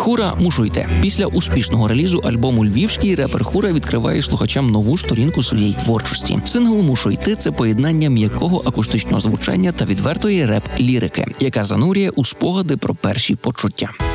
Хура «Мушу йти». Після успішного релізу альбому «Львівський» репер Хура відкриває слухачам нову сторінку своєї творчості. Сингл «Мушу йти» – це поєднання м'якого акустичного звучання та відвертої реп-лірики, яка занурює у спогади про перші почуття.